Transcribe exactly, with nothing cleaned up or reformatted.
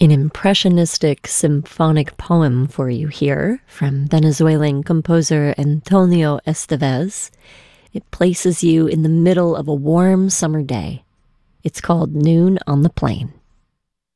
An impressionistic symphonic poem for you here from Venezuelan composer Antonio Estevez. It places you in the middle of a warm summer day. It's called Noon on the Plain.